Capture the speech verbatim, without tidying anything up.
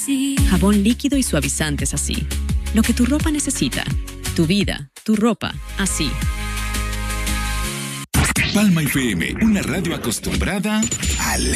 así. Jabón líquido y suavizantes así. Lo que tu ropa necesita. Tu vida, tu ropa, así. Palma F M, una radio acostumbrada al